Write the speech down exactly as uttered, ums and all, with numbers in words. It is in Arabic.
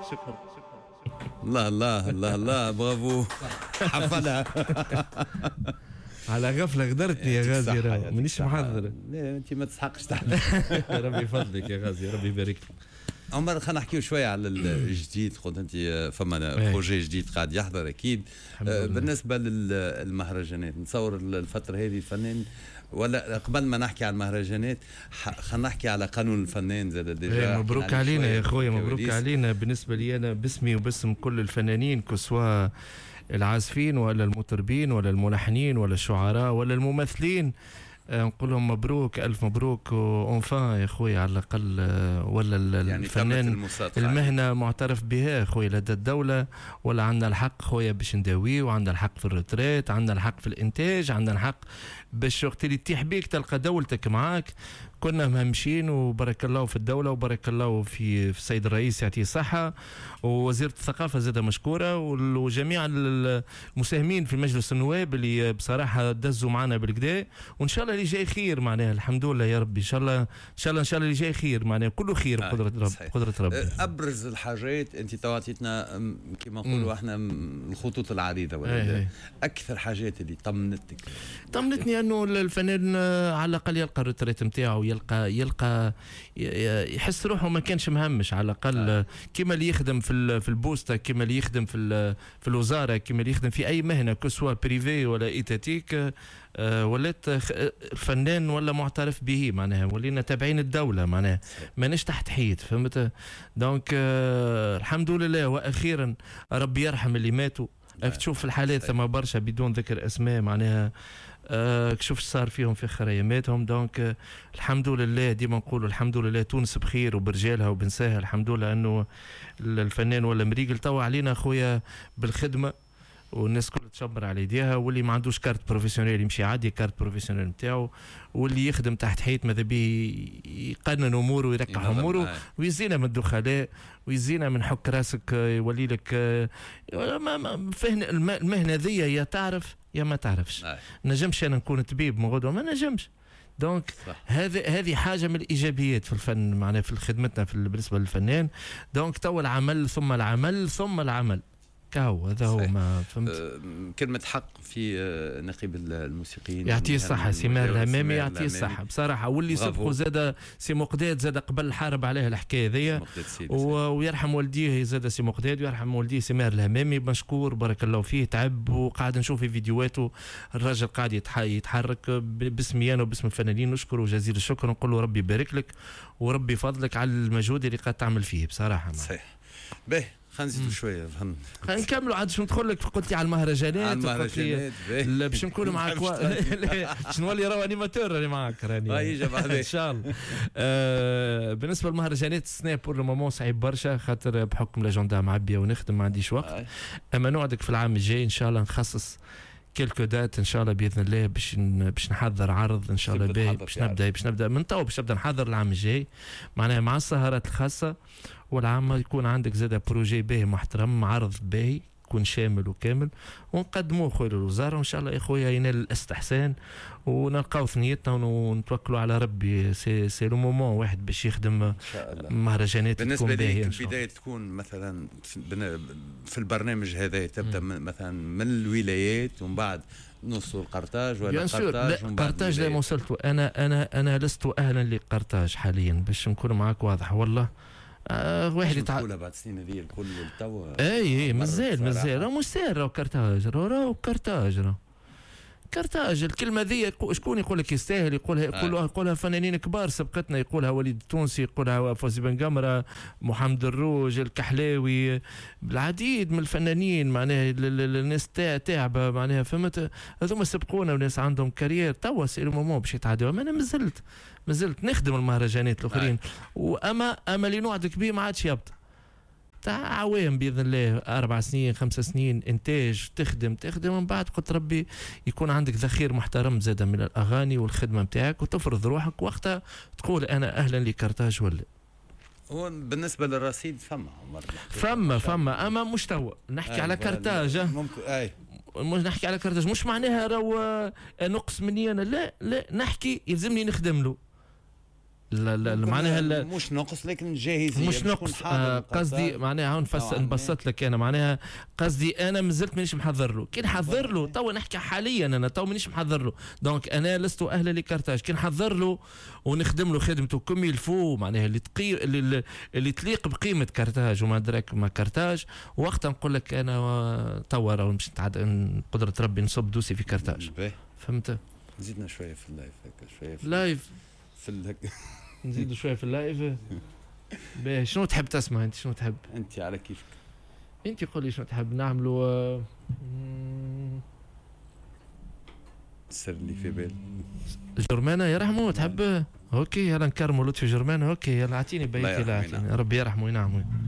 شكرا. الله الله الله الله برافو حفلها. على غفله غدرتني يا غازي، راه مانيش محضر. لا انت ما تسحقش تحضر. ربي يفضلك يا غازي، ربي يبارك لك. عمر خلينا نحكيو شويه على الجديد. قلت انت فما بروجي جديد قاعد يحضر اكيد. بالنسبه للمهرجانات نتصور الفتره هذه الفنان، ولا قبل ما نحكي على المهرجانات خلينا نحكي على قانون الفنان زاد ديجا. مبروك علينا يا خويا، مبروك علينا. بالنسبه لي انا باسمي وباسم كل الفنانين، كسوا العازفين ولا المطربين ولا الملحنين ولا الشعراء ولا الممثلين، نقول لهم مبروك، الف مبروك. اونفان يا خويا على الاقل، ولا يعني الفنان المهنه معترف بها خويا لدى الدوله، ولا عندنا الحق خويا باش نداوي، وعندنا الحق في الريتريت، عندنا الحق في الانتاج، عندنا الحق باش وقت اللي تيح بيك تلقى دولتك معاك. كنا مهمشين وبارك الله في الدوله، وبارك الله في في السيد الرئيس يعطيه الصحه، ووزيره الثقافه زاده مشكوره، وجميع المساهمين في مجلس النواب اللي بصراحه دزوا معنا بالكدا. وان شاء الله اللي جاي خير معناها، الحمد لله يا ربي. ان شاء الله ان شاء الله ان شاء الله اللي جاي خير معناها، كله خير بقدره رب قدره ربي. ابرز الحاجات انت توعطيتنا كما نقولوا احنا الخطوط العريضه، ولا اكثر حاجات اللي طمنتك؟ طمنتني انه الفنان على الاقل يلقى الريتريت نتاعو، يلقى يلقى يحس روحه ما كانش مهمش على الاقل. آه. كما اللي يخدم في في البوسطه، كما اللي يخدم في في الوزاره، كما اللي يخدم في اي مهنه كسوا بريفي ولا ايتاتيك. آه ولات الفنان ولا معترف به معناها، ولينا تابعين الدوله معناها، ماناش تحت حيط، فهمت؟ دونك آه الحمد لله. واخيرا ربي يرحم اللي ماتوا. راك تشوف في الحالات ثم برشا بدون ذكر اسماء معناها، آه شوف صار فيهم في خريماتهم. دونك آه الحمد لله، ديما نقولوا الحمد لله تونس بخير وبرجالها وبنساها. الحمد لله انه الفنان ولا مريقل توا علينا خويا بالخدمه، والناس كل تشبر على يديها. واللي ما عندوش كارت بروفيسيونيل يمشي عادي كارت بروفيسيونيل نتاعو، واللي يخدم تحت حيط ماذا بيه يقنن اموره ويركح اموره، ويزينا من الدخلاء، ويزينا من حك راسك يولي لك. المهنه ذي يا تعرف يا ما تعرفش. نجمش انا نكون طبيب مغدوه، ما نجمش. دونك هذه هذه حاجه من الايجابيات في الفن معناها في خدمتنا في بالنسبه للفنان. دونك تو العمل ثم العمل ثم العمل كاو، هذا هو ما فهمت. أه كلمة حق في أه نقيب الموسيقيين، يعطيه الصحة سمار الهمامي، يعطيه الصحة بصراحة. واللي سبقوا زاد سي مقداد زاد قبل الحرب عليها الحكاية ذي، ويرحم والديه زاد سي مقداد، ويرحم والديه سمار الهمامي مشكور بارك الله فيه، تعب وقاعد نشوف في فيديوهاته. الراجل قاعد يتحرك باسمي انا وباسم الفنانين، نشكره جزيل الشكر، نقول له ربي يبارك لك وربي يفضلك على المجهود اللي قاعد تعمل فيه بصراحة. صحيح. به خلينا نزيدوا شويه فهم، خلينا نكملوا عاد. شنو ندخل لك قلت لي على المهرجانات، على المهرجانات باش نكونوا معاك باش نولي راه انيماتور راني معاك راني ان شاء الله. آه بالنسبه للمهرجانات السنه بور لو مومون صعيب برشا، خاطر بحكم لاجندا معبيه ونخدم ما عنديش وقت. اما نوعدك في العام الجاي ان شاء الله نخصص كيلكو دات ان شاء الله باذن الله باش باش نحضر عرض ان شاء الله باهي، باش نبدا باش نبدا من تو باش نبدا نحضر العام الجاي معناها مع السهرات الخاصه. والعام يكون عندك زاد بروجي باهي محترم، عرض باهي يكون شامل وكامل، ونقدموه خويا للوزاره وان شاء الله يا خويا ينال الاستحسان، ونلقاو ثنيتنا ونتوكلوا على ربي. سي سي لو مومون واحد باش يخدم مهرجانات بالنسبه لي. البدايه تكون مثلا في البرنامج هذا تبدا مثلا من الولايات ومن بعد نوصل قرطاج ولا قرطاج؟ لا قرطاج لا ما وصلت انا انا انا لست اهلا لقرطاج حاليا باش نكون معاك واضح والله. آه واحد يتعب بعد سنين هذه الكل والتو. اي اي مازال مازال راه مستاهل. راه كرتاج راه كرتاج راه كرتاج. الكلمه ذي شكون يقول لك يستاهل؟ يقولها يقولها يقولها فنانين كبار سبقتنا، يقولها وليد التونسي، يقولها فوزي بن قمره، محمد الروج، الكحلاوي، العديد من الفنانين معناها الناس تعبه معناها فهمت. هذوما سبقونا وناس عندهم كارير توا سيروا مومون باش يتعدوا. انا مازلت مازلت نخدم المهرجانات الاخرين، واما اما اللي نوعدك به ما عادش يبطل. تاع عوام باذن الله اربع سنين خمس سنين انتاج تخدم تخدم من بعد قلت ربي يكون عندك ذخير محترم زاده من الاغاني والخدمه نتاعك وتفرض روحك، وقتها تقول انا اهلا لكرتاج ولا. هو بالنسبه للرصيد فما فما فما اما مش توا نحكي على كرتاج. ممكن اي مش نحكي على كرتاج مش معناها راهو نقص مني انا، لا لا نحكي يلزمني نخدم له. لا لا معناها مش ناقص لكن جاهزيه مش ناقص. آه قصدي معناها هون نفسر نبسط لك انا معناها قصدي انا مازلت مانيش محضر له. كي نحضر له تو نحكي حاليا انا تو مانيش محضر له دونك انا لست اهلا لكارتاج. كي نحضر له ونخدم له خدمته كم يلفو معناها اللي تقي اللي, اللي تليق بقيمه كارتاج وما ادراك ما كارتاج وقتها نقول لك انا تو راه باش نتعدى قدره ربي نصب دوسي في كارتاج. فهمت؟ زيدنا شويه في اللايف هكا شويه في اللايف في ال... نزيدوا شويه في اللايف. باهي شنو تحب تسمع انت؟ شنو تحب انت على كيفك؟ انت قول لي شنو تحب نعملوا. السر اللي في بال جرمانه يرحمه تحب؟ اوكي يلا نكرموا لطفي جرمانه. اوكي يلا اعطيني بيتي لا اعطيني ربي يرحمه وينعمه.